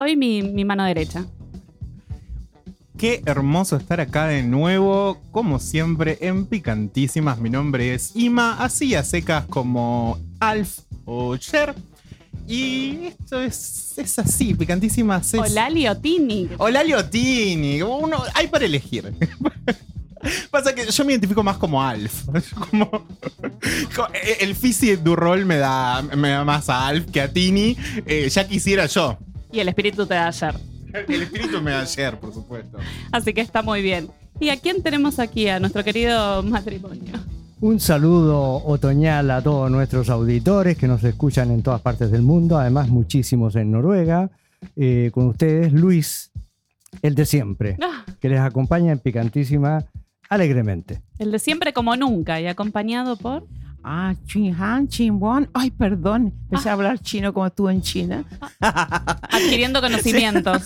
Hoy mi mano derecha. Qué hermoso estar acá de nuevo, como siempre, en Picantísimas. Mi nombre es Ima, así a secas como Alf o Cher. Y esto es así, Picantísimas es... Olali o Tini. Olali o Tini, hay para elegir. Pasa que yo me identifico más como Alf. El físico du rol me da más a Alf que a Tini. Ya quisiera yo. Y el espíritu te da ayer. El espíritu me da ayer, por supuesto. Así que está muy bien. ¿Y a quién tenemos aquí? A nuestro querido matrimonio. Un saludo otoñal a todos nuestros auditores que nos escuchan en todas partes del mundo, además muchísimos en Noruega. Con ustedes, Luis, el de siempre, que les acompaña en Picantísima alegremente. El de siempre como nunca y acompañado por... Chin Han, Chin Won. Ay, perdón, empecé a hablar chino como tú en China. Adquiriendo conocimientos.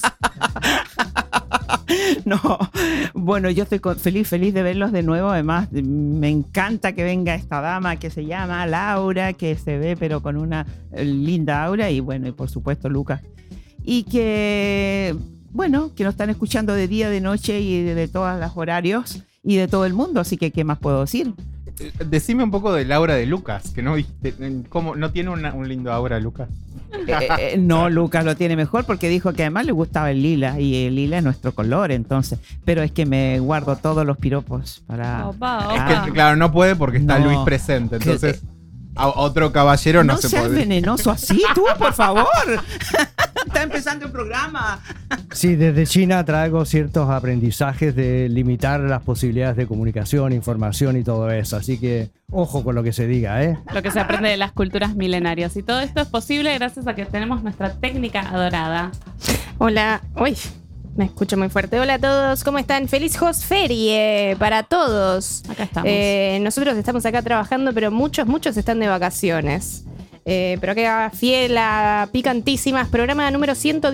No, bueno, yo estoy feliz de verlos de nuevo. Además, me encanta que venga esta dama que se llama Laura, que se ve pero con una linda aura. Y bueno, y por supuesto Lucas. Y que, bueno, que nos están escuchando de día, de noche y de todos los horarios y de todo el mundo. Así que, ¿qué más puedo decir? Decime un poco del aura de Lucas, que no viste. ¿Cómo no tiene un lindo aura Lucas? No, Lucas lo tiene mejor porque dijo que además le gustaba el lila y el lila es nuestro color, entonces. Pero es que me guardo todos los piropos para... Opa. Es que, claro, no puede porque está Luis presente, entonces a otro caballero no se puede. No seas venenoso así, tú, por favor. Está empezando el programa. Sí, desde China traigo ciertos aprendizajes de limitar las posibilidades de comunicación, información y todo eso. Así que ojo con lo que se diga, ¿eh? Lo que se aprende de las culturas milenarias. Y todo esto es posible gracias a que tenemos nuestra técnica adorada. Hola, uy, me escucho muy fuerte. Hola a todos, ¿cómo están? Feliz Hostferie para todos. Acá estamos. Nosotros estamos acá trabajando, pero muchos están de vacaciones. Pero acá fiel a Picantísimas, programa número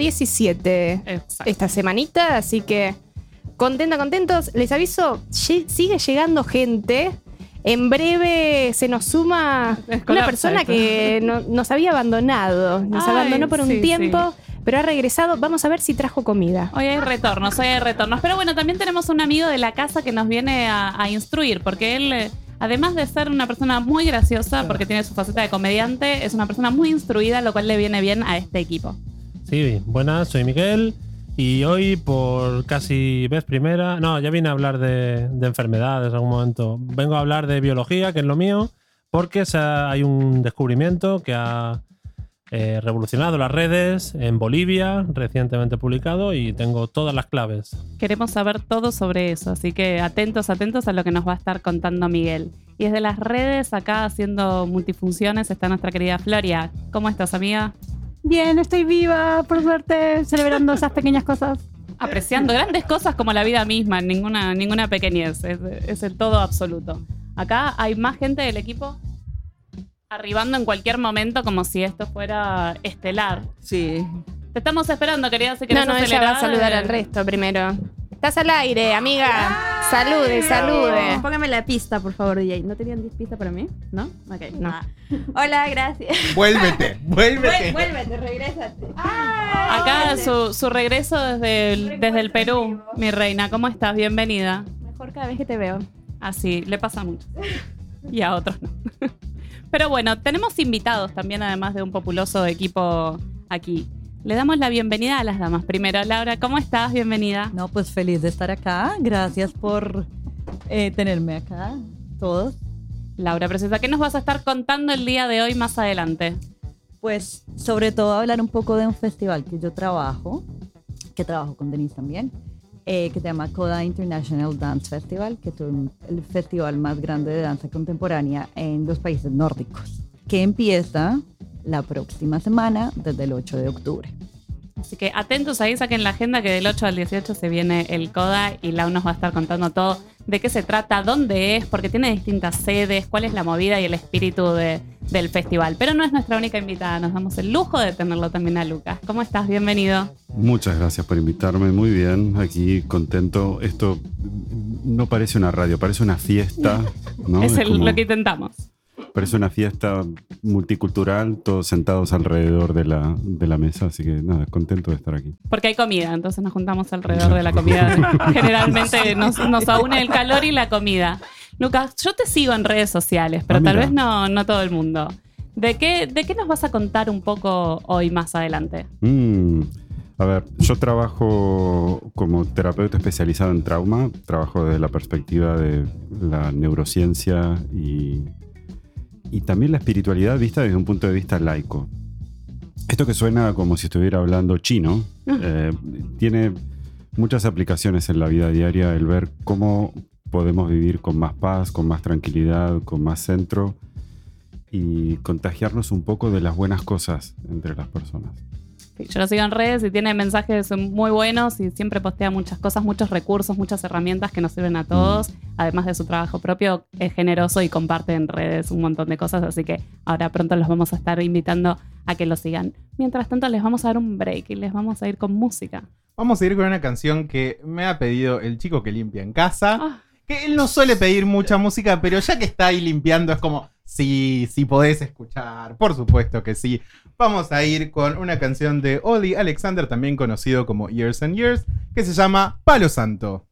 117. Exacto. Esta semanita, así que contentos. Les aviso, sigue llegando gente. En breve se nos suma una persona que nos había abandonado. Nos abandonó por un tiempo, pero ha regresado. Vamos a ver si trajo comida. Hoy hay retornos. Pero bueno, también tenemos un amigo de la casa que nos viene a instruir, porque él... Además de ser una persona muy graciosa, porque tiene su faceta de comediante, es una persona muy instruida, lo cual le viene bien a este equipo. Sí, buenas, soy Miguel y hoy por casi vez primera, ya vine a hablar de enfermedades en algún momento. Vengo a hablar de biología, que es lo mío, porque hay un descubrimiento que ha revolucionado las redes en Bolivia, recientemente publicado, y tengo todas las claves. Queremos saber todo sobre eso, así que atentos a lo que nos va a estar contando Miguel. Y desde las redes, acá haciendo multifunciones, está nuestra querida Floria. ¿Cómo estás, amiga? Bien, estoy viva, por suerte, celebrando esas pequeñas cosas. Apreciando grandes cosas como la vida misma, ninguna pequeñez, es el todo absoluto. Acá hay más gente del equipo arribando en cualquier momento como si esto fuera estelar. Sí. Te estamos esperando, querida. Si querés No, ella va a saludar al resto primero. Estás al aire, amiga. Salude. Póngame la pista, por favor, DJ. ¿No tenían pistas para mí? ¿No? Ok, no. Hola, gracias. Vuélvete. Vuélvete, regrésate. Acá su regreso desde el Perú, mi reina. ¿Cómo estás? Bienvenida. Mejor cada vez que te veo. Así, le pasa mucho. Y a otros no. Pero bueno, tenemos invitados también, además de un populoso equipo aquí. Le damos la bienvenida a las damas. Primero, Laura, ¿cómo estás? Bienvenida. No, pues feliz de estar acá. Gracias por tenerme acá, todos. Laura, preciosa, ¿qué nos vas a estar contando el día de hoy más adelante? Pues sobre todo hablar un poco de un festival que yo trabajo con Denise también, que se llama Coda International Dance Festival, que es el festival más grande de danza contemporánea en los países nórdicos, que empieza la próxima semana desde el 8 de octubre. Así que atentos ahí, saquen la agenda que del 8 al 18 se viene el CODA y Lau nos va a estar contando todo de qué se trata, dónde es, porque tiene distintas sedes, cuál es la movida y el espíritu del festival. Pero no es nuestra única invitada, nos damos el lujo de tenerlo también a Lucas. ¿Cómo estás? Bienvenido. Muchas gracias por invitarme, muy bien, aquí contento. Esto no parece una radio, parece una fiesta, ¿no? Es lo que intentamos. Parece una fiesta multicultural, todos sentados alrededor de la mesa, así que nada, contento de estar aquí. Porque hay comida, entonces nos juntamos alrededor de la comida. Generalmente nos une el calor y la comida. Lucas, yo te sigo en redes sociales, pero tal vez no todo el mundo. ¿De qué nos vas a contar un poco hoy más adelante? A ver, yo trabajo como terapeuta especializado en trauma, trabajo desde la perspectiva de la neurociencia y también la espiritualidad vista desde un punto de vista laico. Esto que suena como si estuviera hablando chino, tiene muchas aplicaciones en la vida diaria, el ver cómo podemos vivir con más paz, con más tranquilidad, con más centro y contagiarnos un poco de las buenas cosas entre las personas. Sí, yo lo sigo en redes y tiene mensajes muy buenos y siempre postea muchas cosas, muchos recursos, muchas herramientas que nos sirven a todos. Además de su trabajo propio, es generoso y comparte en redes un montón de cosas, así que ahora pronto los vamos a estar invitando a que lo sigan. Mientras tanto, les vamos a dar un break y les vamos a ir con música. Vamos a ir con una canción que me ha pedido el chico que limpia en casa. Que él no suele pedir mucha música, pero ya que está ahí limpiando es como, sí podés escuchar, por supuesto que sí. Vamos a ir con una canción de Oli Alexander, también conocido como Years and Years, que se llama Palo Santo.